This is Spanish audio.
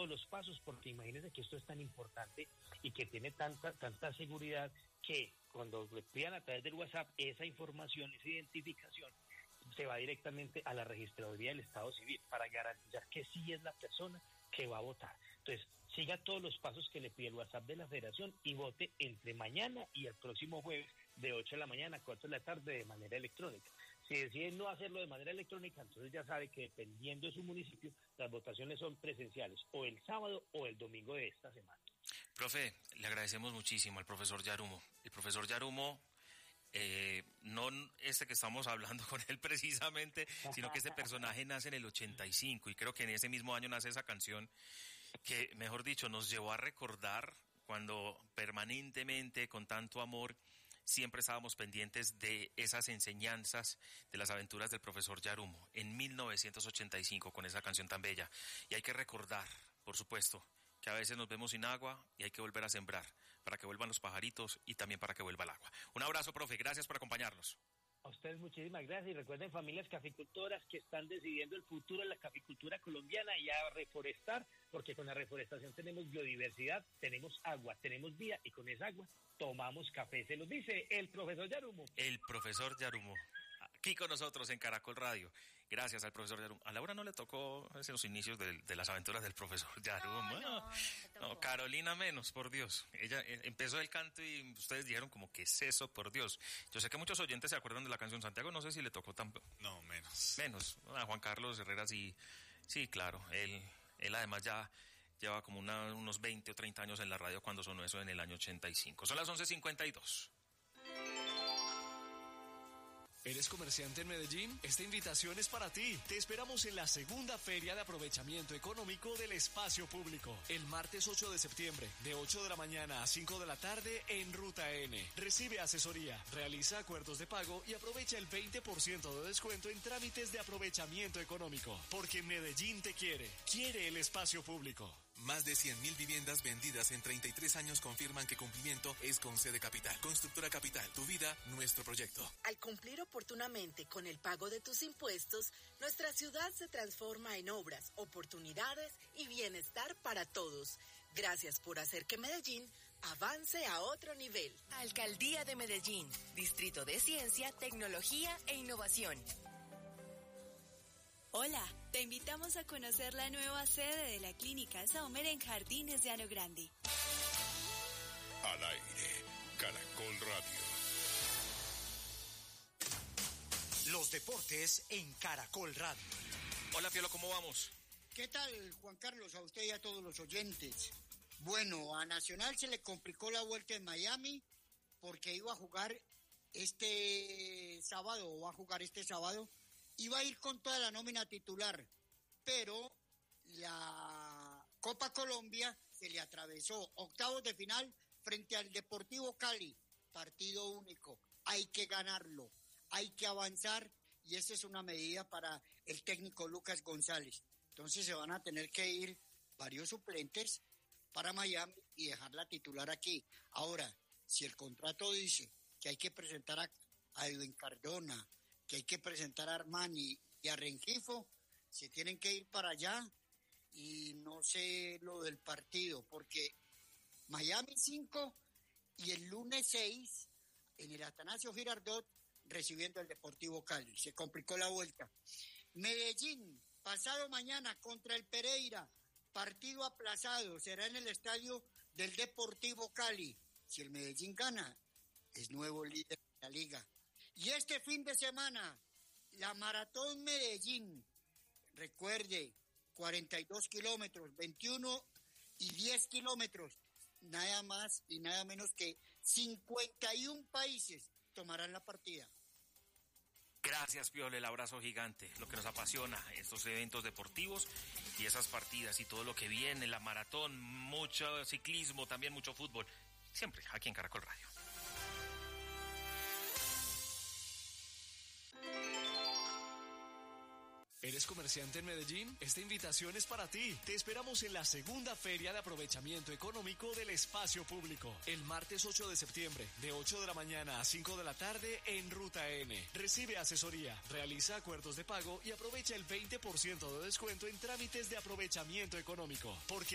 todos los pasos, porque imagínense que esto es tan importante y que tiene tanta seguridad que cuando le pidan a través del WhatsApp esa información, esa identificación, se va directamente a la registraduría del Estado Civil para garantizar que sí es la persona que va a votar. Entonces, siga todos los pasos que le pide el WhatsApp de la Federación y vote entre mañana y el próximo jueves de 8 de la mañana a 4 de la tarde de manera electrónica. Si deciden no hacerlo de manera electrónica, entonces ya sabe que dependiendo de su municipio, las votaciones son presenciales o el sábado o el domingo de esta semana. Profe, le agradecemos muchísimo al profesor Yarumo. El profesor Yarumo, no este que estamos hablando con él precisamente, sino que este personaje nace en el 85 y creo que en ese mismo año nace esa canción que, mejor dicho, nos llevó a recordar cuando permanentemente, con tanto amor, siempre estábamos pendientes de esas enseñanzas, de las aventuras del profesor Yarumo en 1985 con esa canción tan bella. Y hay que recordar, por supuesto, que a veces nos vemos sin agua y hay que volver a sembrar para que vuelvan los pajaritos y también para que vuelva el agua. Un abrazo, profe, gracias por acompañarnos. A ustedes muchísimas gracias y recuerden, familias caficultoras que están decidiendo el futuro de la caficultura colombiana y a reforestar, porque con la reforestación tenemos biodiversidad, tenemos agua, tenemos vida y con esa agua tomamos café. Se los dice el profesor Yarumo. El profesor Yarumo, aquí con nosotros en Caracol Radio. Gracias al profesor Yarumo. A Laura no le tocó los inicios de las aventuras del profesor Yarumo. No, Carolina menos, por Dios. Ella empezó el canto y ustedes dijeron como, ¿qué es eso, por Dios? Yo sé que muchos oyentes se acuerdan de la canción Santiago, no sé si le tocó tan... No, menos. Menos. A Juan Carlos Herrera sí, claro. Él además ya lleva como unos 20 o 30 años en la radio cuando sonó eso en el año 85. Son las 11:52. ¿Eres comerciante en Medellín? Esta invitación es para ti. Te esperamos en la segunda Feria de Aprovechamiento Económico del Espacio Público. El martes 8 de septiembre, de 8 de la mañana a 5 de la tarde en Ruta N. Recibe asesoría, realiza acuerdos de pago y aprovecha el 20% de descuento en trámites de aprovechamiento económico. Porque Medellín te quiere el espacio público. Más de 100.000 viviendas vendidas en 33 años confirman que cumplimiento es con C de Capital. Constructora Capital, tu vida, nuestro proyecto. Al cumplir oportunamente con el pago de tus impuestos, nuestra ciudad se transforma en obras, oportunidades y bienestar para todos. Gracias por hacer que Medellín avance a otro nivel. Alcaldía de Medellín, Distrito de Ciencia, Tecnología e Innovación. Hola, te invitamos a conocer la nueva sede de la Clínica Saumer en Jardines de Aro Grande. Al aire, Caracol Radio. Los deportes en Caracol Radio. Hola, Fiolo, ¿cómo vamos? ¿Qué tal, Juan Carlos? A usted y a todos los oyentes. Bueno, a Nacional se le complicó la vuelta en Miami porque iba a jugar este sábado, iba a ir con toda la nómina titular, pero la Copa Colombia se le atravesó. Octavos de final frente al Deportivo Cali, partido único. Hay que ganarlo, hay que avanzar y esa es una medida para el técnico Lucas González. Entonces se van a tener que ir varios suplentes para Miami y dejar la titular aquí. Ahora, si el contrato dice que hay que presentar a Edwin Cardona, que hay que presentar a Armani y a Rengifo, se tienen que ir para allá y no sé lo del partido, porque Miami 5 y el lunes 6 en el Atanasio Girardot recibiendo al Deportivo Cali. Se complicó la vuelta. Medellín, pasado mañana contra el Pereira, partido aplazado, será en el estadio del Deportivo Cali. Si el Medellín gana, es nuevo líder de la liga. Y este fin de semana, la Maratón Medellín, recuerde, 42 kilómetros, 21 y 10 kilómetros, nada más y nada menos que 51 países tomarán la partida. Gracias, Piole, el abrazo gigante, lo que nos apasiona, estos eventos deportivos y esas partidas y todo lo que viene, la maratón, mucho ciclismo, también mucho fútbol, siempre aquí en Caracol Radio. ¿Eres comerciante en Medellín? Esta invitación es para ti. Te esperamos en la segunda Feria de Aprovechamiento Económico del Espacio Público. El martes 8 de septiembre, de 8 de la mañana a 5 de la tarde en Ruta N. Recibe asesoría, realiza acuerdos de pago y aprovecha el 20% de descuento en trámites de aprovechamiento económico. Porque